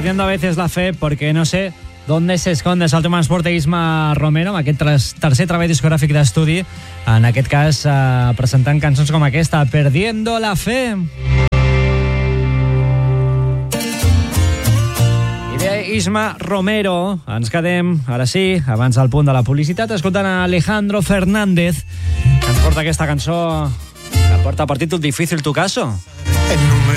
perdiendo a veces la fe porque no sé dónde se esconde el teu Mansport Isma Romero amb aquest tercer treball discogràfic d'estudi, en aquest cas presentant cançons com aquesta, Perdiendo la fe. I de Isma Romero ens quedem, ara sí, abans del punt de la publicitat, escoltant a Alejandro Fernández, que ens porta aquesta cançó que porta per títol Difícil tu caso.